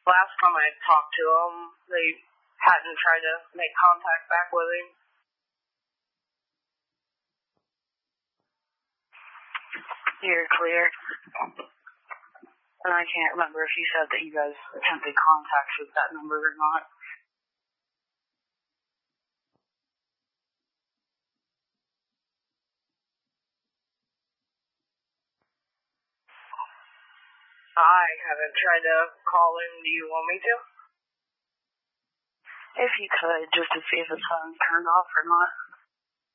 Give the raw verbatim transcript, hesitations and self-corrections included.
last time I talked to them, they hadn't tried to make contact back with him. You're clear. And I can't remember if you said that you guys attempted contact with that number or not. I haven't tried to call him. Do you want me to? If you could, just to see if his phone's turned off or not.